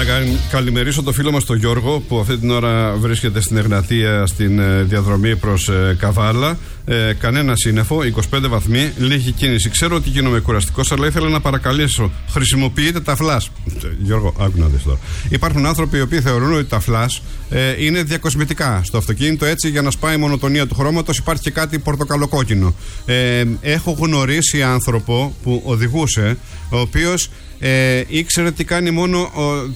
καλημερίσω το φίλο μας τον Γιώργο, που αυτή την ώρα βρίσκεται στην Εγνατία στην διαδρομή προς Καβάλα. Κανένα σύννεφο, 25 βαθμοί, λίγη κίνηση. Ξέρω ότι γίνομαι κουραστικός, αλλά ήθελα να παρακαλέσω, χρησιμοποιείτε τα φλας. Γιώργο, άκου να δεις τώρα. Υπάρχουν άνθρωποι οι οποίοι θεωρούν ότι τα φλας είναι διακοσμητικά στο αυτοκίνητο, έτσι για να σπάει η μονοτονία του χρώματος. Υπάρχει και κάτι πορτοκαλοκόκκινο. Έχω γνωρίσει άνθρωπο που οδηγούσε, ο οποίος ήξερε τι κάνει μόνο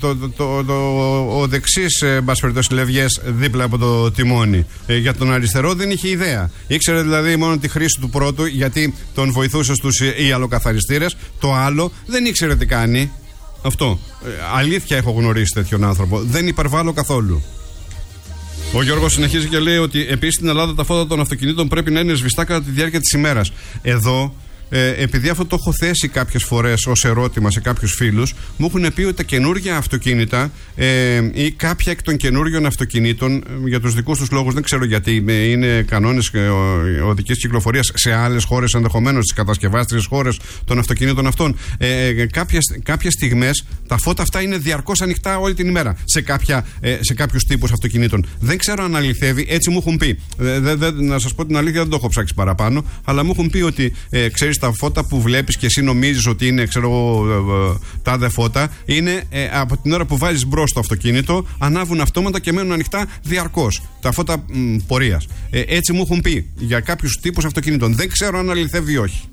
ο δεξής λευγές δίπλα από το τιμόνι. Για τον αριστερό δεν είχε ιδέα. Ήξερε δηλαδή μόνο τη χρήση του πρώτου, γιατί τον βοηθούσε στους ιαλοκαθαριστήρες. Το άλλο δεν ήξερε τι κάνει. Αυτό. Αλήθεια, έχω γνωρίσει τέτοιον άνθρωπο. Δεν υπερβάλλω καθόλου. Ο Γιώργος συνεχίζει και λέει ότι επίσης στην Ελλάδα τα φώτα των αυτοκινήτων πρέπει να είναι σβηστά κατά τη διάρκεια της ημέρας. Εδώ, επειδή αυτό το έχω θέσει κάποιες φορές ως ερώτημα σε κάποιους φίλους, μου έχουν πει ότι τα καινούργια αυτοκίνητα ή κάποια εκ των καινούργιων αυτοκινήτων, για τους δικούς τους λόγους, δεν ξέρω γιατί, είναι κανόνες οδικής κυκλοφορίας σε άλλες χώρες, ενδεχομένως στις κατασκευάστριες χώρες των αυτοκινήτων αυτών, κάποιες στιγμές τα φώτα αυτά είναι διαρκώς ανοιχτά όλη την ημέρα σε κάποιους τύπους αυτοκινήτων. Δεν ξέρω αν αληθεύει, έτσι μου έχουν πει. Να σας πω την αλήθεια, δεν το έχω ψάξει παραπάνω, αλλά μου έχουν πει ότι ξέρεις, τα φώτα που βλέπεις και εσύ νομίζεις ότι είναι, ξέρω εγώ, τάδε φώτα, είναι από την ώρα που βάζεις μπρος το αυτοκίνητο, ανάβουν αυτόματα και μένουν ανοιχτά διαρκώς. Τα φώτα πορείας. Έτσι μου έχουν πει για κάποιους τύπους αυτοκινήτων. Δεν ξέρω αν αληθεύει ή όχι.